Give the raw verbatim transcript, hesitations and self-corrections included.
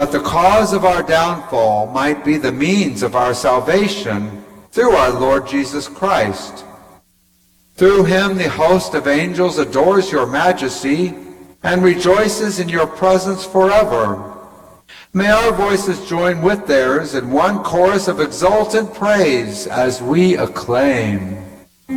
but the cause of our downfall might be the means of our salvation through our Lord Jesus Christ. Through him the host of angels adores your majesty and rejoices in your presence forever. May our voices join with theirs in one chorus of exultant praise as we acclaim.